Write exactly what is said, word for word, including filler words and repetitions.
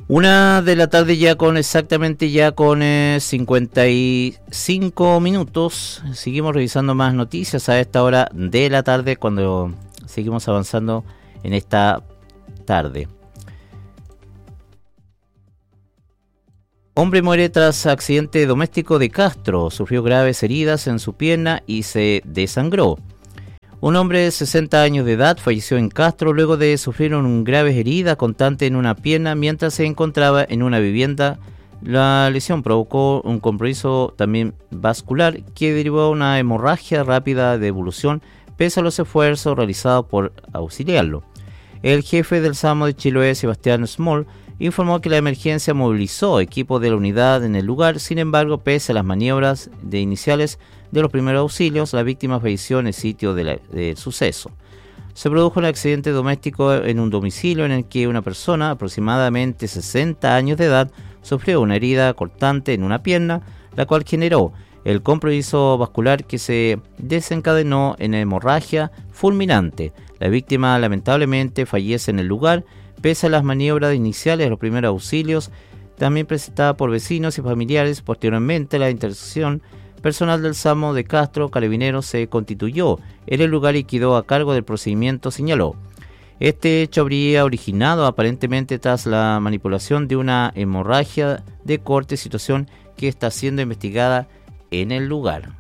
Una de la tarde ya con exactamente ya con eh, cincuenta y cinco minutos. Seguimos revisando más noticias a esta hora de la tarde cuando seguimos avanzando en esta tarde. Hombre muere tras accidente doméstico de Castro. Sufrió graves heridas en su pierna y se desangró. Un hombre de sesenta años de edad falleció en Castro luego de sufrir una grave herida constante en una pierna mientras se encontraba en una vivienda. La lesión provocó un compromiso también vascular que derivó a una hemorragia rápida de evolución pese a los esfuerzos realizados por auxiliarlo. El jefe del SAMU de Chiloé, Sebastián Small, informó que la emergencia movilizó equipos de la unidad en el lugar. Sin embargo, pese a las maniobras de iniciales de los primeros auxilios, la víctima falleció en el sitio de la, del suceso. Se produjo un accidente doméstico en un domicilio en el que una persona, aproximadamente sesenta años de edad, sufrió una herida cortante en una pierna, la cual generó el compromiso vascular que se desencadenó en hemorragia fulminante. La víctima lamentablemente fallece en el lugar, pese a las maniobras iniciales de los primeros auxilios, también presentada por vecinos y familiares. Posteriormente, la intercesión personal del SAMU de Castro Carabineros se constituyó en el lugar y quedó a cargo del procedimiento, señaló. Este hecho habría originado aparentemente tras la manipulación de una hemorragia de corte, situación que está siendo investigada en el lugar.